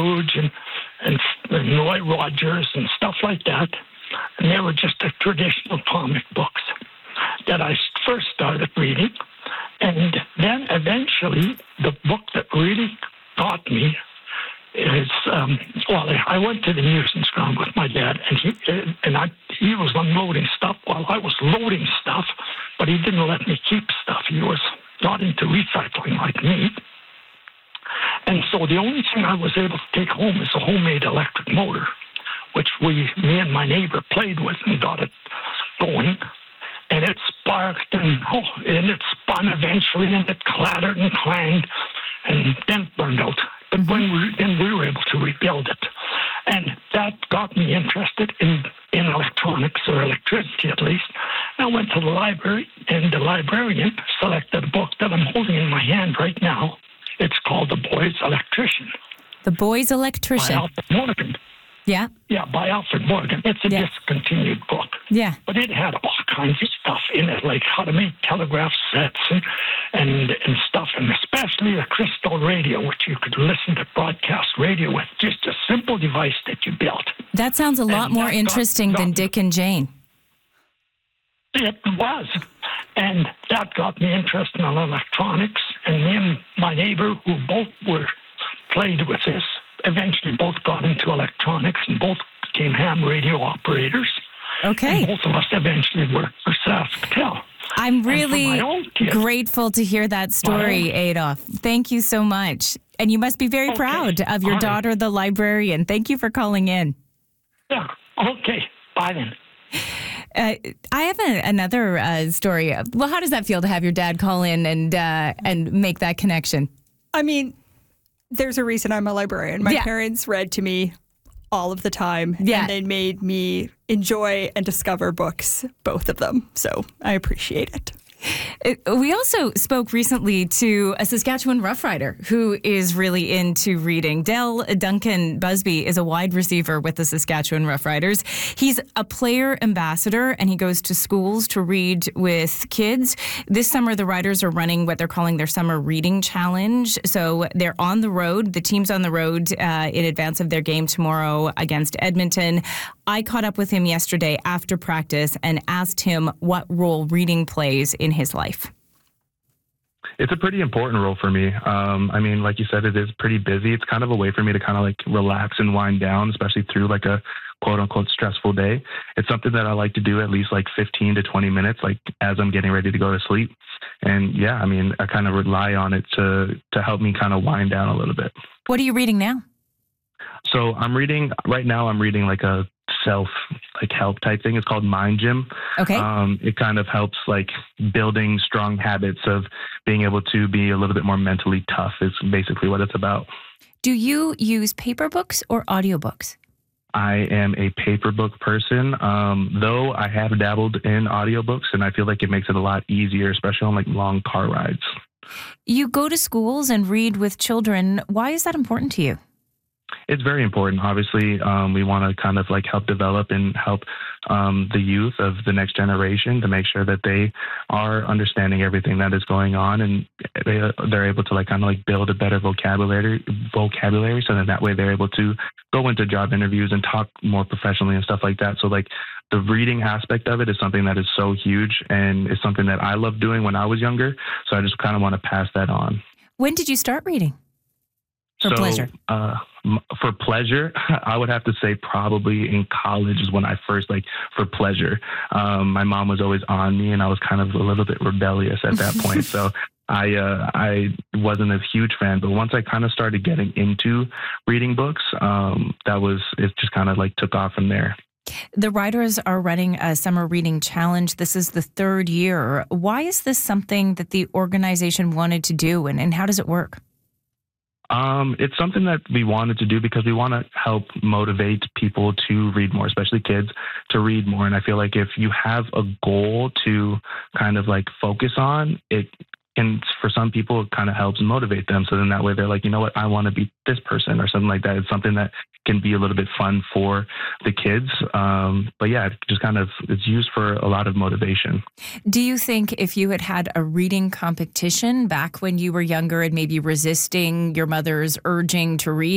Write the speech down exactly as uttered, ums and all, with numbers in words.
Scrooge and, and, and Roy Rogers and stuff like that. And they were just the traditional comic books that I first started reading. And then eventually, the book that really got me is, um, well, I went to the amusement ground with my dad, and he and I, he was unloading stuff while I was loading stuff, but he didn't let me keep stuff. He was not into recycling like me. And so the only thing I was able to take home is a homemade electric motor, which we, me and my neighbor played with and got it going. And it sparked and, oh, and it spun eventually, and it clattered and clanged, and then it burned out. But when we, then we were able to rebuild it. And that got me interested in, in electronics, or electricity at least. I went to the library, and the librarian selected a book that I'm holding in my hand right now. It's called The Boy's Electrician. The Boy's Electrician. By Alfred Morgan. Yeah. Yeah, by Alfred Morgan. It's a yeah. discontinued book. Yeah. But it had all kinds of stuff in it, like how to make telegraph sets and and, and stuff, and especially a crystal radio, which you could listen to broadcast radio with, just a simple device that you built. That sounds a lot and more interesting got, than got, Dick and Jane. It was. And that got me interested in electronics. And me and my neighbor, who both were played with this, eventually both got into electronics and both became ham radio operators. Okay. And both of us eventually worked for SaskTel. I'm really kids, grateful to hear that story, Adolf. Thank you so much. And you must be very okay. proud of your All daughter, right. the librarian. Thank you for calling in. Yeah. Okay. Bye then. Uh, I have a, another uh, story. Well, how does that feel to have your dad call in and uh, and make that connection? I mean, there's a reason I'm a librarian. My yeah. parents read to me all of the time, yeah. and they made me enjoy and discover books, both of them. So I appreciate it. We also spoke recently to a Saskatchewan Rough Rider who is really into reading. Dell Duncan Busby is a wide receiver with the Saskatchewan Rough Riders. He's a player ambassador, and he goes to schools to read with kids. This summer, the Riders are running what they're calling their Summer Reading Challenge. So they're on the road. The team's on the road uh, in advance of their game tomorrow against Edmonton. I caught up with him yesterday after practice and asked him what role reading plays in his life. It's a pretty important role for me. Um, I mean, like you said, it is pretty busy. It's kind of a way for me to kind of like relax and wind down, especially through like a quote unquote stressful day. It's something that I like to do at least like fifteen to twenty minutes, like as I'm getting ready to go to sleep. And yeah, I mean, I kind of rely on it to, to help me kind of wind down a little bit. What are you reading now? So I'm reading right now, I'm reading like a self like help type thing. It's called Mind Gym. Okay. Um, it kind of helps like building strong habits of being able to be a little bit more mentally tough is basically what it's about. Do you use paper books or audiobooks? I am a paper book person, um, though I have dabbled in audiobooks, and I feel like it makes it a lot easier, especially on like long car rides. You go to schools and read with children. Why is that important to you? It's very important. Obviously, um, we want to kind of like help develop and help um, the youth of the next generation to make sure that they are understanding everything that is going on, and they, they're able to like kind of like build a better vocabulary, vocabulary, so that that way they're able to go into job interviews and talk more professionally and stuff like that. So like the reading aspect of it is something that is so huge, and is something that I loved doing when I was younger. So I just kind of want to pass that on. When did you start reading? For so, pleasure. Uh, for pleasure, I would have to say probably in college is when I first, like, for pleasure. Um, my mom was always on me, and I was kind of a little bit rebellious at that point. So I uh, I wasn't a huge fan. But once I kind of started getting into reading books, um, that was, it just kind of like took off from there. The Riders are running a summer reading challenge. This is the third year. Why is this something that the organization wanted to do, and, and how does it work? Um, it's something that we wanted to do because we want to help motivate people to read more, especially kids, to read more. And I feel like if you have a goal to kind of like focus on, it can, for some people, it kind of helps motivate them. So then that way they're like, you know what, I want to be this person or something like that. It's something that can be a little bit fun for the kids. Um, but yeah, it just kind of, it's used for a lot of motivation. Do you think if you had had a reading competition back when you were younger and maybe resisting your mother's urging to read,